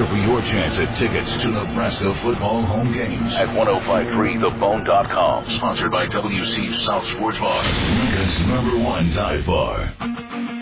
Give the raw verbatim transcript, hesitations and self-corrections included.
for your chance at tickets to Nebraska football home games at ten fifty-three the bone dot com. Sponsored by W C South Sports Bar, Lincoln's number one dive bar.